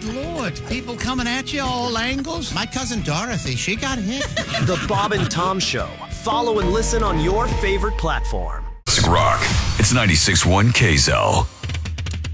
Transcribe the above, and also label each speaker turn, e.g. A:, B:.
A: Good Lord. People coming at you all angles. My cousin Dorothy, she got hit.
B: The Bob and Tom Show. Follow and listen on your favorite platform.
C: Classic Rock. It's 96.1 KZL.